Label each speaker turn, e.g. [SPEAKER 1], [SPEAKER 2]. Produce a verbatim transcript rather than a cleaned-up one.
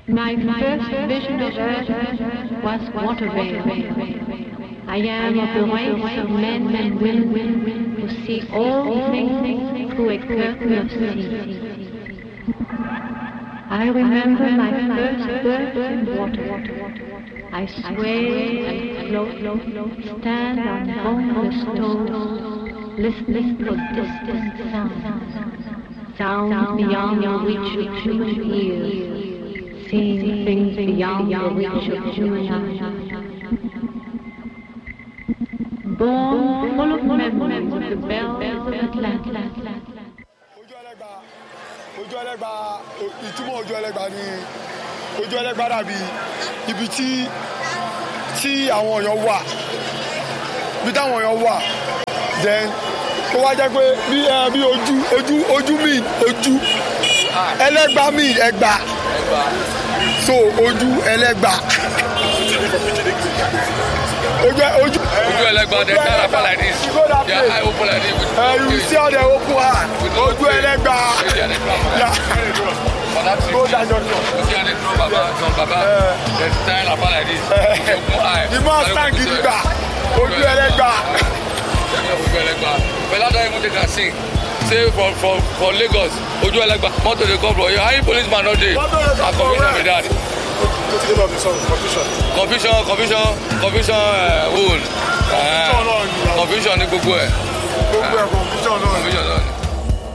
[SPEAKER 1] My first vision of earth was watervale. I am of the race of men and women who see all things through a curtain of sea. I remember my first birth in water. I sway and float, stand on boneless toes, listening for distant sounds, sounds beyond the reach of human ears, seeing things beyond the reach of human eyes. Born full of memories of the bells of Atlanta.
[SPEAKER 2] Ojú Ẹlẹ́gbà, ìtumọ̀ Ojú Ẹlẹ́gbà ni Ojú Ẹlẹ́gbà dàbí ibi tí tí àwọn èèyàn wà ibi táwọn èèyàn wà then tó wá jẹ́ pé bí bí ojú ojú ojú mi ojú Ẹlẹ́gbà mi Ẹ̀gbà so Ojú Ẹlẹ́gbà ojú ojú
[SPEAKER 3] Ojú Ẹlẹ́gbà they carry up like this they are high open like this with
[SPEAKER 2] uh, you see how they open high Ojú Ẹlẹ́gbà yeah go that junction
[SPEAKER 3] you see how they throw baba some baba they style up like this they open high
[SPEAKER 2] the man stand gidigba Ojú Ẹlẹ́gbà
[SPEAKER 3] Ojú Ẹlẹ́gbà fela don even take am sing say for for for Lagos Ojú Ẹlẹ́gbà motor dey come from here how policeman no dey and confusion be that
[SPEAKER 2] what's the name of the song confusion
[SPEAKER 3] confusion confusion confusion uh, wound confusion ni gbogbo ẹ
[SPEAKER 2] gbogbo ẹ confusion náà
[SPEAKER 3] confusion náà ni.